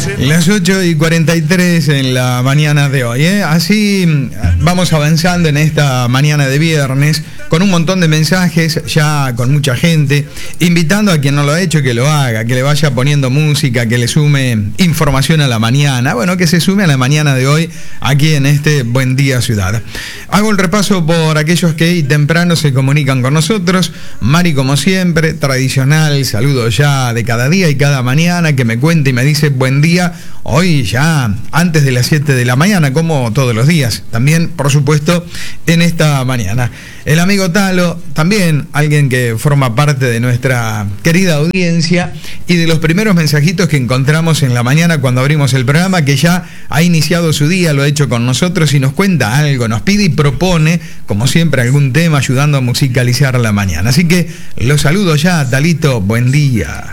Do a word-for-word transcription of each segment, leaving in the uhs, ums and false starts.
Las ocho y cuarenta y tres en la mañana de hoy, ¿eh? Así vamos avanzando en esta mañana de viernes con un montón de mensajes, ya con mucha gente, invitando a quien no lo ha hecho que lo haga, que le vaya poniendo música, que le sume información a la mañana, bueno, que se sume a la mañana de hoy aquí en este Buen Día Ciudad. Hago el repaso por aquellos que temprano se comunican con nosotros. Mari, como siempre, tradicional, saludo ya de cada día y cada mañana, que me cuenta y me dice buen día, hoy ya antes de las siete de la mañana, como todos los días, también por supuesto en esta mañana. El amigo Talo, también alguien que forma parte de nuestra querida audiencia y de los primeros mensajitos que encontramos en la mañana cuando abrimos el programa, que ya ha iniciado su día, lo ha hecho con nosotros y nos cuenta algo, nos pide y propone, como siempre, algún tema ayudando a musicalizar la mañana. Así que los saludo ya, Talito, buen día.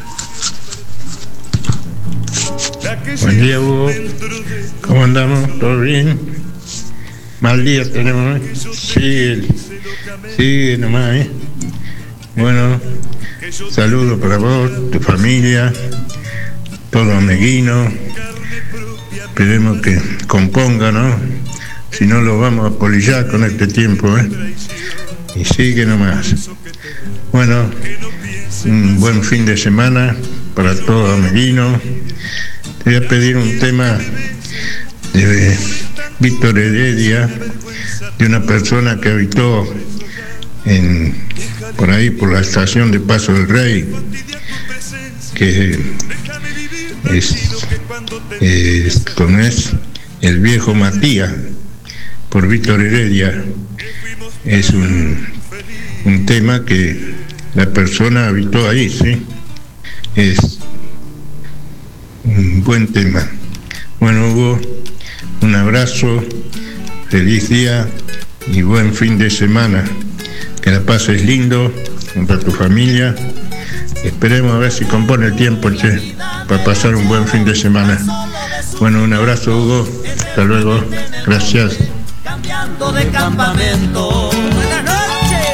Buen día, Hugo. ¿Cómo andamos? ¿Todo bien? Mal día tenemos, ¿eh? Sigue, sigue nomás, ¿eh? Bueno, saludos para vos, tu familia, todo Ameguino. Esperemos que componga, ¿no? Si no, lo vamos a polillar con este tiempo, ¿eh? Y sigue nomás. Bueno, un buen fin de semana para todo Ameguino. Te voy a pedir un tema de Víctor Heredia, de una persona que habitó en, por ahí por la estación de Paso del Rey, que es, es, ¿cómo es? El viejo Matías, por Víctor Heredia. Es un, un tema que la persona habitó ahí, ¿sí? Es un buen tema. Bueno, Hugo, un abrazo, feliz día y buen fin de semana. Que la pases lindo junto a tu familia. Esperemos a ver si compone el tiempo, che, para pasar un buen fin de semana. Bueno, un abrazo, Hugo. Hasta luego. Gracias. Cambiando de campamento. Buenas noches.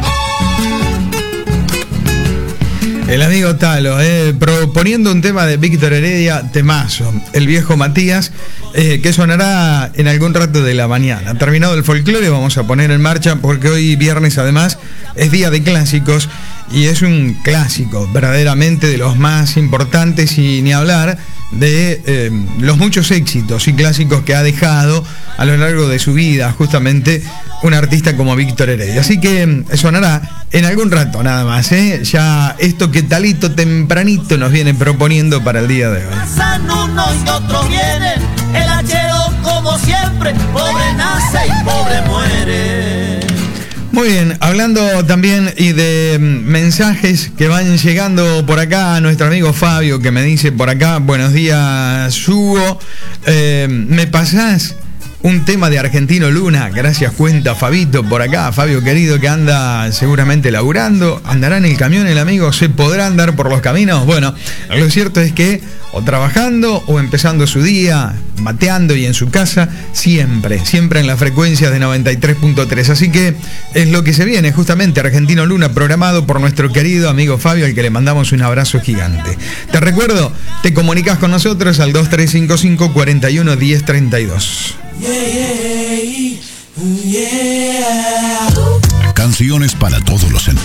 El amigo Talo, eh, proponiendo un tema de Víctor Heredia, temazo, el viejo Matías, eh, que sonará en algún rato de la mañana. Terminado el folclore, vamos a poner en marcha, porque hoy viernes además es día de clásicos, y es un clásico verdaderamente de los más importantes, y ni hablar de eh, los muchos éxitos y clásicos que ha dejado a lo largo de su vida justamente un artista como Víctor Heredia. Así que sonará en algún rato nada más, ¿eh? Ya esto que Talito tempranito nos viene proponiendo para el día de hoy. Pasan unos y otros vienen, el hachero como siempre, pobre nace y pobre muere. Muy bien, hablando también y de mensajes que van llegando por acá, nuestro amigo Fabio, que me dice por acá, buenos días, Hugo, eh, ¿me pasás un tema de Argentino Luna? Gracias, cuenta Fabito por acá, Fabio querido, que anda seguramente laburando, andará en el camión el amigo, ¿se podrá andar por los caminos? Bueno, lo cierto es que o trabajando o empezando su día, mateando y en su casa, siempre, siempre en la frecuencia de noventa y tres punto tres. Así que es lo que se viene, justamente Argentino Luna, programado por nuestro querido amigo Fabio, al que le mandamos un abrazo gigante. Te recuerdo, te comunicas con nosotros al dos tres cinco cinco, cuatro uno, uno cero tres dos. Canciones para todos los sentidos.